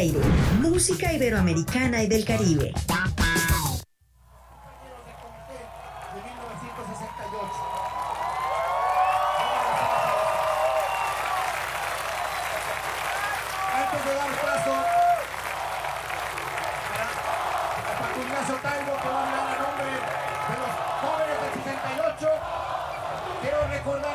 aire, música iberoamericana y del Caribe. Antes de dar paso a Paco Ignacio Taibo, que va a hablar a nombre de los jóvenes del 68, quiero recordar